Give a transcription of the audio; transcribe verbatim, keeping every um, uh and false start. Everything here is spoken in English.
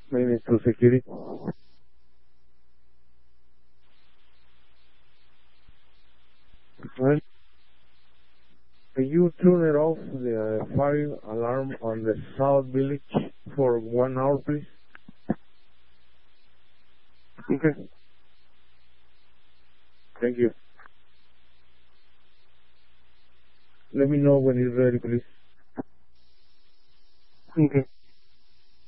Maybe to security. Well, can you turn it off the fire alarm on the South Village for one hour, please? Okay. Thank you. Let me know when you're ready, please. Okay.